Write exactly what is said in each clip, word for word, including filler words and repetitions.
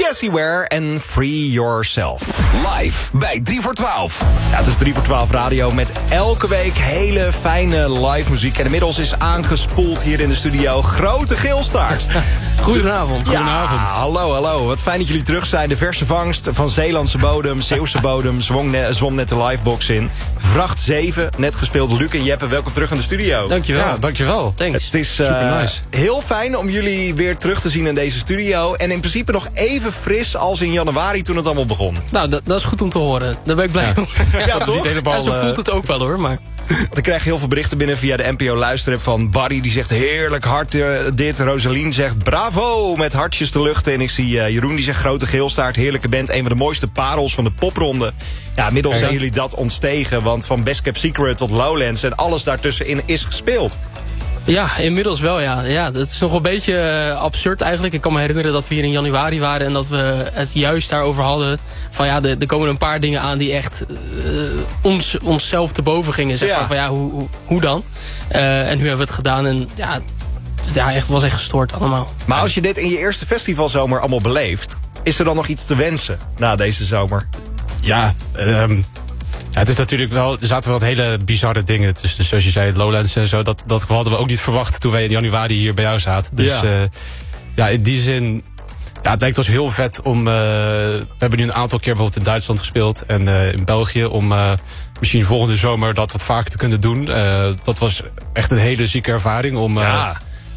Jessie Ware en Free Yourself. Live bij drie voor twaalf. Ja, het is drie voor twaalf radio met elke week hele fijne live muziek. En inmiddels is aangespoeld hier in de studio Grote Geelstaart. Goedenavond. Ja, Goedenavond. hallo, hallo. Wat fijn dat jullie terug zijn. De verse vangst van Zeelandse bodem, Zeeuwse bodem, zwom, ne zwom net de livebox in. Vracht zeven, net gespeeld. Luc en Jeppe, welkom terug in de studio. Dankjewel. Ja, dankjewel. Thanks. Het is uh, Super nice. heel fijn om jullie weer terug te zien in deze studio. En in principe nog even fris als in januari toen het allemaal begon. Nou, dat, dat is goed om te horen. Daar ben ik blij om. Ja, ja toch? Niet helemaal, Ja, zo uh, voelt het ook wel hoor, maar... Want ik krijg heel veel berichten binnen via de N P O-luisterapp van Barry. Die zegt heerlijk hard uh, dit. Rosalien zegt bravo met hartjes te luchten. En ik zie uh, Jeroen die zegt Grote Geelstaart. Heerlijke band. Een van de mooiste parels van de popronde. Ja, inmiddels ja. zijn jullie dat ontstegen. Want van Best Kept Secret tot Lowlands en alles daartussenin is gespeeld. Ja, inmiddels wel, ja. Ja, dat is nog een beetje uh, absurd eigenlijk. Ik kan me herinneren dat we hier in januari waren... en dat we het juist daarover hadden... van ja, er, er komen een paar dingen aan die echt uh, ons, onszelf te boven gingen. Zeg Ja. maar van ja, hoe, hoe, hoe dan? Uh, en nu hebben we het gedaan en ja, ja, echt was echt gestoord allemaal. Maar als je dit in je eerste festivalzomer allemaal beleeft... is er dan nog iets te wensen na deze zomer? Ja, um, ja, het is natuurlijk wel... Er zaten wat hele bizarre dingen tussen. Dus zoals je zei, Lowlands en zo. Dat, dat hadden we ook niet verwacht toen wij in januari hier bij jou zaten. Dus Ja. ja, uh, ja in die zin... Ja, het lijkt ons heel vet om... Uh, we hebben nu een aantal keer bijvoorbeeld in Duitsland gespeeld. En uh, in België. Om uh, misschien volgende zomer dat wat vaker te kunnen doen. Uh, dat was echt een hele zieke ervaring. Om, uh, Ja.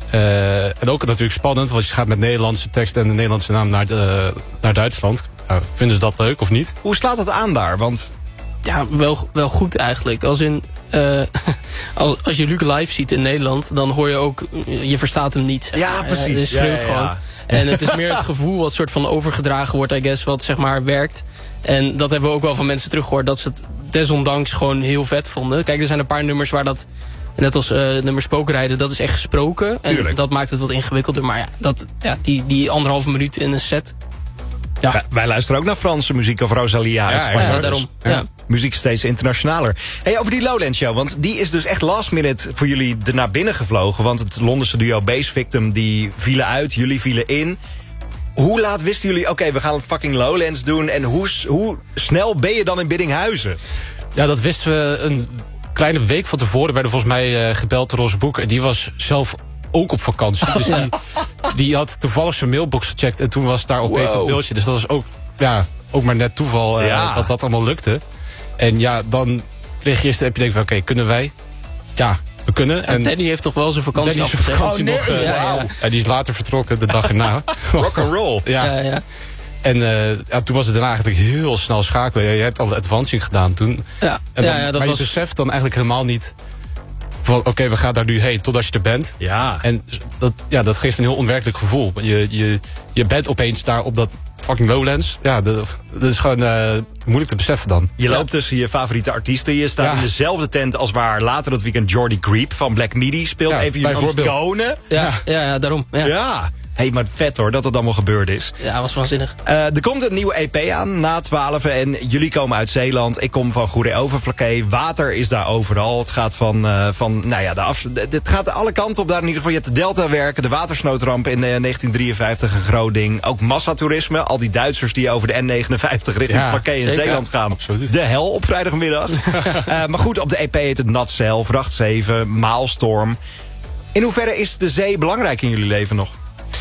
uh, en ook natuurlijk spannend. Want je gaat met Nederlandse tekst en de Nederlandse naam naar, de, naar Duitsland. Uh, vinden ze dat leuk of niet? Hoe slaat het aan daar? Want Ja, wel, wel goed eigenlijk. Als in, uh, als, als je Luc live ziet in Nederland, dan hoor je ook, je verstaat hem niet. Zeg Ja, maar. precies. Hij schreeuwt Ja, ja, ja. gewoon. En het is meer het gevoel wat soort van overgedragen wordt, I guess, wat zeg maar werkt. En dat hebben we ook wel van mensen teruggehoord, dat ze het desondanks gewoon heel vet vonden. Kijk, er zijn een paar nummers waar dat, net als uh, nummer Spookrijden, dat is echt gesproken. En Tuurlijk. dat maakt het wat ingewikkelder. Maar ja, dat, ja die, die anderhalve minuut in een set. Ja, wij, wij luisteren ook naar Franse muziek of Rosalia. uit Ja, Spanje. ja, ja, daarom. ja. Ja. Muziek is steeds internationaler. Hey, over die Lowlands show, want die is dus echt last minute voor jullie er naar binnen gevlogen. Want het Londense duo Base Victim, die vielen uit, jullie vielen in. Hoe laat wisten jullie, oké, okay, we gaan fucking Lowlands doen. En hoe, hoe snel ben je dan in Biddinghuizen? Ja, dat wisten we een kleine week van tevoren. We werden volgens mij uh, gebeld door Roze Boek. En die was zelf ook op vakantie. Dus die, die had toevallig zijn mailbox gecheckt. En toen was daar opeens Wow. een mailtje. Dus dat was ook, ja, ook maar net toeval uh, Ja. dat dat allemaal lukte. En ja, dan kreeg je eerst de app. Je denkt van, oké, okay, kunnen wij? Ja, we kunnen. En Danny heeft toch wel zijn vakantie Danny is zijn afgezegd. vakantie Oh, nee. nog, uh, Ja, ja. ja, die is later vertrokken de dag erna. Rock and roll. Ja. Ja, ja. En uh, ja, toen was het daarna eigenlijk heel snel schakelen. Je hebt al de advancing gedaan toen. Ja, En dan, ja, ja, dat maar was... je beseft dan eigenlijk helemaal niet van, oké, okay, we gaan daar nu heen totdat je er bent. Ja. En dat, ja, dat geeft een heel onwerkelijk gevoel. Je, je, je bent opeens daar op dat fucking Lowlands. Ja, dat, dat is gewoon uh, moeilijk te beseffen dan. Je loopt tussen je favoriete artiesten. Je staat Ja. in dezelfde tent als waar later dat weekend Jordy Creep van Black Midi speelt. Ja, Even jullie bijvoorbeeld. iconen. Ja, ja, ja, daarom. Ja, ja. Ja. Hé, hey, maar vet hoor, dat het allemaal gebeurd is. was waanzinnig. Uh, er komt een nieuwe E P aan, na twaalf. En jullie komen uit Zeeland. Ik kom van Goeree-Overflakkee. Water is daar overal. Het gaat van, uh, van nou ja, de af, het gaat alle kanten op daar in ieder geval. Je hebt de Delta-werken, de watersnoodramp in uh, negentien drieënvijftig, een groot ding. Ook massatoerisme. Al die Duitsers die over de N negenenvijftig richting Ja, Flakkee in zeker. Zeeland gaan. Absoluut. De hel op vrijdagmiddag. uh, maar goed, op de E P heet het Nat Zeil, Vracht zeven, Maalstorm. In hoeverre is de zee belangrijk in jullie leven nog?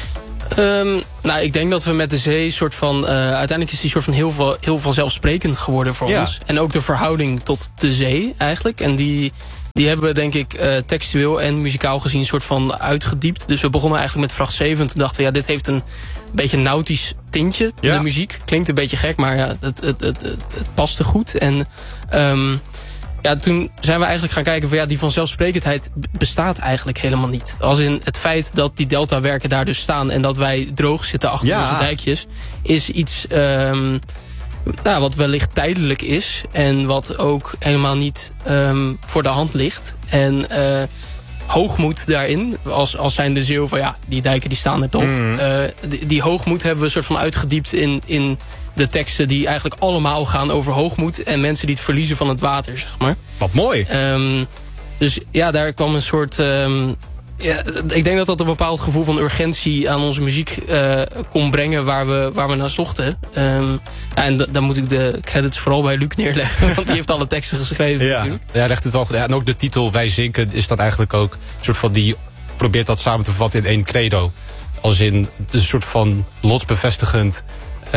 Um, nou, ik denk dat we met de zee soort van... Uh, uiteindelijk is die soort van heel, veel, heel vanzelfsprekend geworden voor Ja. ons. En ook de verhouding tot de zee eigenlijk. En die, die hebben we denk ik uh, textueel en muzikaal gezien soort van uitgediept. Dus we begonnen eigenlijk met Vracht zeven. En toen dachten we, ja, dit heeft een beetje een nautisch tintje. Ja. De muziek klinkt een beetje gek, maar ja, het, het, het, het, het paste goed. En... Um, ja, toen zijn we eigenlijk gaan kijken van ja, die vanzelfsprekendheid bestaat eigenlijk helemaal niet. Als in het feit dat die deltawerken daar dus staan en dat wij droog zitten achter Ja. onze dijkjes, is iets um, nou, wat wellicht tijdelijk is en wat ook helemaal niet um, voor de hand ligt. En uh, hoogmoed daarin, als, als zijn de Zeeuw van ja, die dijken die staan er toch. Mm. Uh, die, die hoogmoed hebben we soort van uitgediept in... in de teksten die eigenlijk allemaal gaan over hoogmoed en mensen die het verliezen van het water, zeg maar. Wat mooi. Um, dus ja, daar kwam een soort... Um, Ja, ik denk dat dat een bepaald gevoel van urgentie aan onze muziek uh, kon brengen waar we, waar we naar zochten. Um, ja, en dan moet ik de credits vooral bij Luc neerleggen, want die heeft alle teksten geschreven ja. natuurlijk. Ja, legt het wel goed. Ja, en ook de titel Wij Zinken is dat eigenlijk ook een soort van die probeert dat samen te vatten in één credo. Als in een soort van lotsbevestigend uh,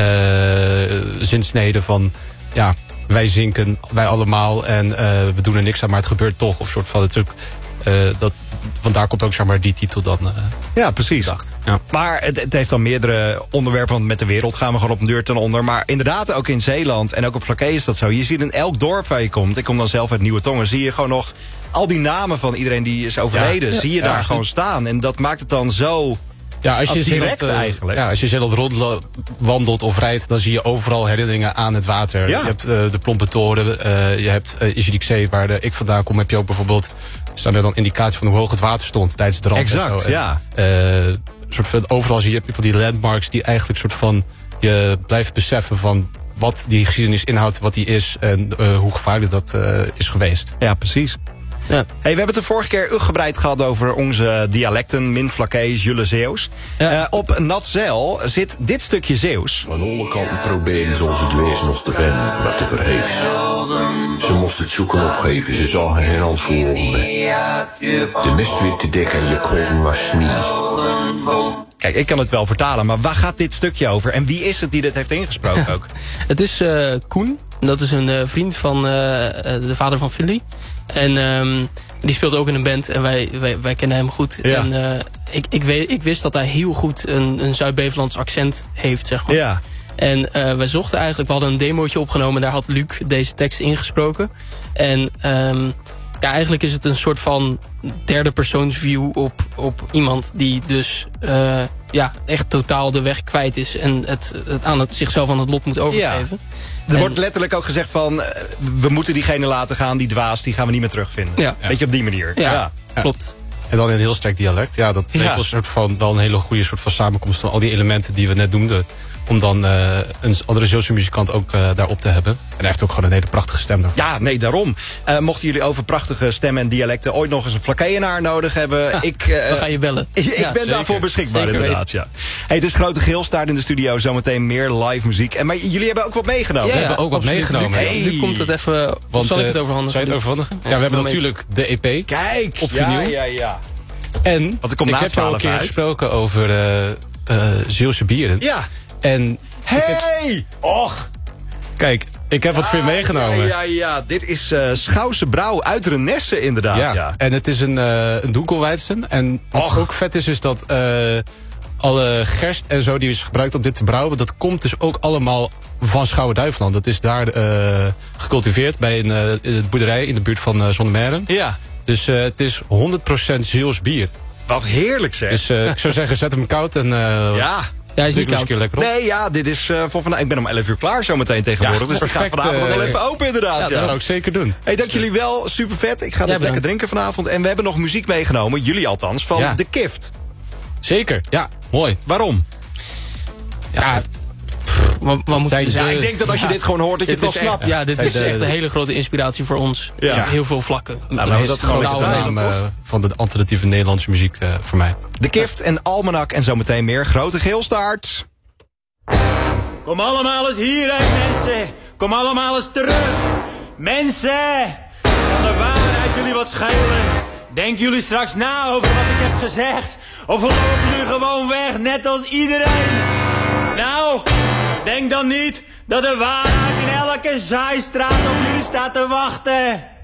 zinsnede van ja, wij zinken, wij allemaal en uh, we doen er niks aan, maar het gebeurt toch. Of soort van het is ook, uh, dat, want daar komt ook zeg maar die titel dan. Uh, ja, precies. Ja. Maar het, het heeft dan meerdere onderwerpen, want met de wereld gaan we gewoon op een deur ten onder. Maar inderdaad, ook in Zeeland en ook op Vlakke is dat zo. Je ziet in elk dorp waar je komt, ik kom dan zelf uit Nieuwe Tongen, zie je gewoon nog al die namen van iedereen die is overleden, ja, zie je ja, daar ja, gewoon staan. En dat maakt het dan zo... Ja, als je direct Zeeland, uh, eigenlijk. Ja, als je Zeeland rond wandelt of rijdt, dan zie je overal herinneringen aan het water. Ja. Je hebt uh, de Plompe Toren, uh, je hebt uh, Isjidikzee, waar de, ik vandaan kom, heb je ook bijvoorbeeld, staan er dan indicaties van hoe hoog het water stond tijdens de ramp. Exact, en zo. ja. En, uh, soort van, overal zie je van die landmarks die eigenlijk soort van je blijft beseffen van wat die geschiedenis inhoudt, wat die is en uh, hoe gevaarlijk dat uh, is geweest. Ja, precies. Ja. Hey, we hebben het de vorige keer uitgebreid gehad over onze dialecten, min Vlakke, Julle Zeeuws. Ja. Uh, op Natzeil zit dit stukje Zeeuws. Van alle kanten proberen ze ons het lezen nog te vinden, maar te vergeefs. Ze moesten het zoeken opgeven, ze zagen geen antwoorden meer. De mist werd te dik en je kon maar snie. Kijk, ik kan het wel vertalen, maar waar gaat dit stukje over? En wie is het die dit heeft ingesproken ook? Het is uh, Koen, dat is een uh, vriend van uh, de vader van Finley. En um, die speelt ook in een band en wij, wij, wij kennen hem goed. Ja. En uh, ik, ik, weet, ik wist dat hij heel goed een, een Zuid-Bevelands accent heeft, zeg maar. Ja. En uh, wij zochten eigenlijk, we hadden een demootje opgenomen, daar had Luc deze tekst ingesproken. En um, ja, eigenlijk is het een soort van derde persoons view op, op iemand die dus uh, ja, echt totaal de weg kwijt is en het, het aan het zichzelf aan het lot moet overgeven. Ja. Er en, wordt letterlijk ook gezegd van, uh, we moeten diegene laten gaan, die dwaas, die gaan we niet meer terugvinden. Ja. Weet je, op die manier. Ja, ja. ja. klopt. En dan in een heel sterk dialect. Ja, dat ja. heeft wel, soort van, wel een hele goede soort van samenkomst van al die elementen die we net noemden. Om dan uh, een andere Zeeuwse muzikant ook uh, daarop te hebben. En hij heeft ook gewoon een hele prachtige stem daarvoor. Ja, nee, daarom. Uh, mochten jullie over prachtige stemmen en dialecten ooit nog eens een Vlakkeienaar nodig hebben. Ja, ik, uh, dan ga je bellen. ik ja, ben zeker. daarvoor beschikbaar, Zeker inderdaad. Ja. Hey, het is Grote Geelstaart in de studio. Zometeen meer live muziek. En, maar jullie hebben ook wat meegenomen. Ja, we hebben ook wat absoluut. meegenomen. Hey. Nu komt het even... Want, zal ik het overhandigen? Zou je het overhandigen? Ja, ja we hebben natuurlijk de E P. Kijk! Op vinyl. Ja, ja, ja. En Want ik, kom ik heb al een keer uit. gesproken over uh, uh, Zeeuwse bieren. Ja. En hey! Heb... Och! Kijk, ik heb ja, wat voor je meegenomen. Ja, ja, ja. Dit is uh, Schouwse Brouw uit Renesse, inderdaad. Ja. ja. En het is een, uh, een Dunkelweizen. En wat Och. ook vet is, is dat uh, alle gerst en zo die is gebruikt om dit te brouwen, dat komt dus ook allemaal van Schouwen-Duiveland. Dat is daar uh, gecultiveerd bij een uh, boerderij in de buurt van uh, Zonnemeren. Ja. Dus uh, het is honderd procent Zeeuws bier. Wat heerlijk zeg. Dus uh, ik zou zeggen, zet hem koud en... Uh, ja. Ja, hij is niet koud. Lekker op. Nee, ja, dit is uh, voor vandaag. Ik ben om elf uur klaar zo meteen tegenwoordig. Ja, dus perfect, ik ga vanavond uh, wel even open inderdaad. Ja, ja. dat zou ik zeker doen. Hey, dank jullie wel. Super vet. Ik ga ja, lekker drinken vanavond. En we hebben nog muziek meegenomen. Jullie althans. Van ja. De Kift. Zeker. Ja, mooi. Waarom? Ja... Wat, wat moet de, ja, ik denk dat als je ja, dit gewoon hoort, dat je het wel snapt. Echt, ja, dit is de, echt een hele grote inspiratie voor ons. Ja. Ja, heel veel vlakken. Nou, nou, dat gewoon de naam uh, van de alternatieve Nederlandse muziek uh, voor mij. De Kift en Almanak en zometeen meer Grote Geelstaart. Kom allemaal eens hierheen, mensen. Kom allemaal eens terug. Mensen, kan de waarheid jullie wat schelen? Denken jullie straks na over wat ik heb gezegd? Of lopen jullie gewoon weg, net als iedereen? Nou, denk dan niet dat de waarheid in elke zaaistraat op jullie staat te wachten.